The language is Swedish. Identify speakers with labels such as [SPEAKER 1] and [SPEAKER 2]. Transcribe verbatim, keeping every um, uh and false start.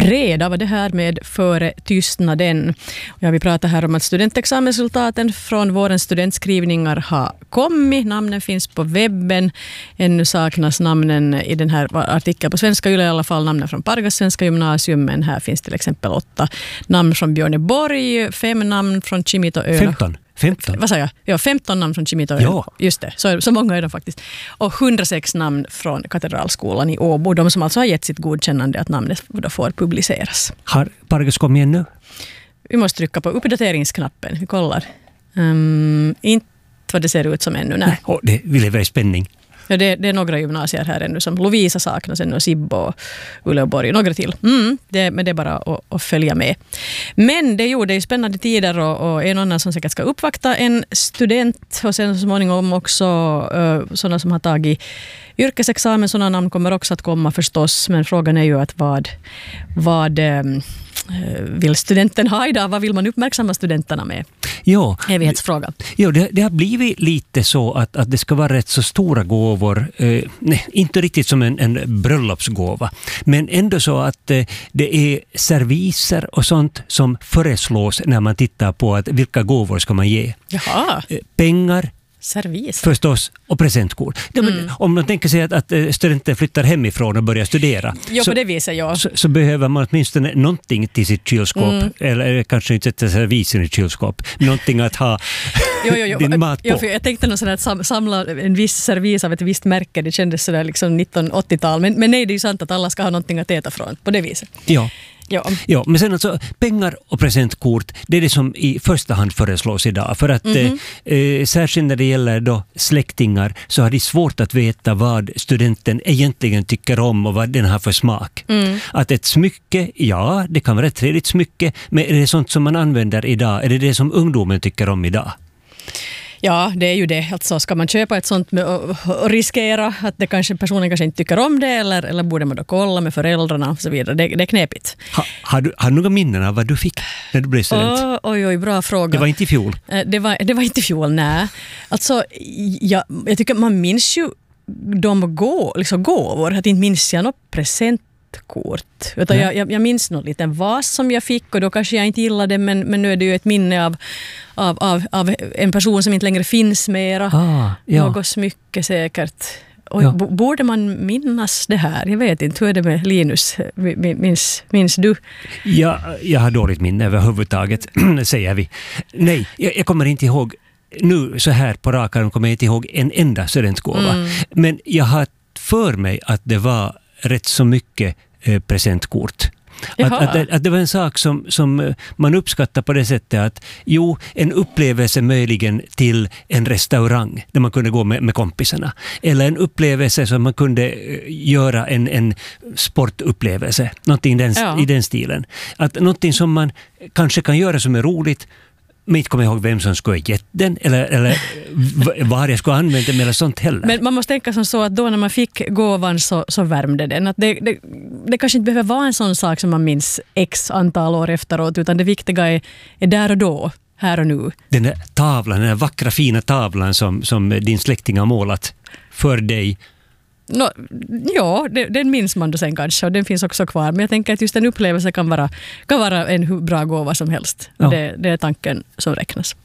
[SPEAKER 1] fredag var det här med Före tystnaden. Ja, vi pratar här om att studentexamensresultaten från vårens studentskrivningar har kommit. Namnen finns på webben. Ännu saknas namnen i den här artikeln på Svenska Yle, i alla fall namnen från Pargas Svenska Gymnasium, men här finns till exempel åtta namn från Björneborg, fem namn från Kimitoö.
[SPEAKER 2] femton. femton.
[SPEAKER 1] Vad sa jag? Ja, femton namn från Kimitoö.
[SPEAKER 2] Ja.
[SPEAKER 1] Just det, så, så många är de faktiskt. Och hundrasex namn från Katedralskolan i Åbo. De som alltså har gett sitt godkännande att namnet får publiceras.
[SPEAKER 2] Har Pargas kommit ännu?
[SPEAKER 1] Vi måste trycka på uppdateringsknappen. Vi kollar. Um, inte vad det ser ut som ännu. Nej.
[SPEAKER 2] Oh, det vill jag vara i spänning.
[SPEAKER 1] Ja, det, det är några gymnasier här ännu som Lovisa saknas ännu, och Sibbo och Uleåborg, några till. Mm, det, men det är bara att, att följa med. Men det, jo, det är ju spännande tider och, och en annan som säkert ska uppvakta en student och sen så småningom också uh, sådana som har tagit yrkesexamen. Sådana namn kommer också att komma förstås, men frågan är ju att vad, vad um, vill studenten ha idag? Vad vill man uppmärksamma studenterna med?
[SPEAKER 2] Ja,
[SPEAKER 1] evighetsfråga.
[SPEAKER 2] Ja, det, det har blivit lite så att, att det ska vara rätt så stora gåvor. Eh, nej, inte riktigt som en, en bröllopsgåva. Men ändå så att eh, det är serviser och sånt som föreslås när man tittar på att vilka gåvor ska man ge.
[SPEAKER 1] Jaha.
[SPEAKER 2] Eh, pengar.
[SPEAKER 1] Servis.
[SPEAKER 2] Förstås, och presentkort. Mm. Om man tänker sig att, att studenter flyttar hemifrån och börjar studera,
[SPEAKER 1] jo,
[SPEAKER 2] så,
[SPEAKER 1] på det viset, ja.
[SPEAKER 2] så, så behöver man åtminstone någonting till sitt kylskåp. Mm. Eller kanske inte sätta servisen i kylskåp. Någonting att ha
[SPEAKER 1] jo, jo, jo.
[SPEAKER 2] din mat på.
[SPEAKER 1] Jo, för jag tänkte nog sådär att sam- samla en viss servis av ett visst märke. Det kändes sådär liksom nittonhundraåttiotal. Men, men nej, det är ju sant att alla ska ha någonting att äta från. På det viset.
[SPEAKER 2] Ja.
[SPEAKER 1] Ja.
[SPEAKER 2] ja, men sen alltså pengar och presentkort, det är det som i första hand föreslås idag. För att mm-hmm. eh, särskilt när det gäller då släktingar så har det svårt att veta vad studenten egentligen tycker om och vad den har för smak. Mm. Att ett smycke, ja, det kan vara ett trevligt smycke, men är det sånt som man använder idag? Är det det som ungdomen tycker om idag?
[SPEAKER 1] Ja, det är ju det. Alltså, ska man köpa ett sånt med och, och riskera att det kanske, personen kanske inte tycker om det, eller, eller borde man då kolla med föräldrarna och så vidare. Det, det är knepigt.
[SPEAKER 2] Ha, har, du, har du några minnen av vad du fick när du blev student?
[SPEAKER 1] Oh, oj, oj, bra fråga.
[SPEAKER 2] Det var inte i fjol?
[SPEAKER 1] Det var, det var inte i fjol, nej. Alltså, jag, jag tycker man minns ju de gå, liksom gåvor. Att inte minns jag något present kort. Utan jag, jag, jag minns någon liten vas som jag fick och då kanske jag inte gillade, men, men nu är det ju ett minne av, av, av, av en person som inte längre finns mera. Ah, ja. Något smycke säkert. Och ja. b- borde man minnas det här? Jag vet inte, hur är det med Linus? Minns, minns du?
[SPEAKER 2] Ja, jag har dåligt minne överhuvudtaget, säger vi. Nej, jag, jag kommer inte ihåg. Nu så här på rakan kommer jag inte ihåg en enda studentgåva. Mm. Men jag har för mig att det var rätt så mycket eh, presentkort. Att, att, att det var en sak som, som man uppskattar på det sättet att jo, en upplevelse möjligen till en restaurang där man kunde gå med, med kompisarna. Eller en upplevelse som man kunde göra en, en sportupplevelse. Någonting den, ja. i den stilen. Att någonting som man kanske kan göra som är roligt, men inte kommer ihåg vem som skulle ha gett den eller, eller var jag skulle använda den eller sånt heller. Men
[SPEAKER 1] man måste tänka som så att då när man fick gåvan så, så värmde den. Att det, det, det kanske inte behöver vara en sån sak som man minns x antal år efteråt, utan det viktiga är, är där och då, här och nu.
[SPEAKER 2] Den där tavlan, den där vackra fina tavlan som, som din släkting har målat för dig.
[SPEAKER 1] No, ja, det, den minns man då sen kanske och den finns också kvar. Men jag tänker att just en upplevelse kan vara, kan vara en hur bra gåva som helst. Ja. Det, det är tanken som räknas.